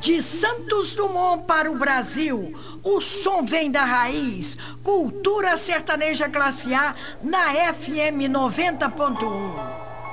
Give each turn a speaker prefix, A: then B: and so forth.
A: De Santos Dumont para o Brasil, o som vem da raiz. Cultura sertaneja classe A na FM 90.1.